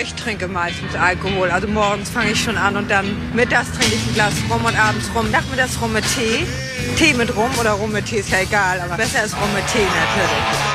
ich trinke meistens Alkohol. Also morgens fange ich schon an und dann mittags trinke ich ein Glas Rum und abends Rum. Nachmittags Rum mit Tee. Tee mit Rum oder Rum mit Tee ist ja egal, aber besser ist Rum mit Tee natürlich.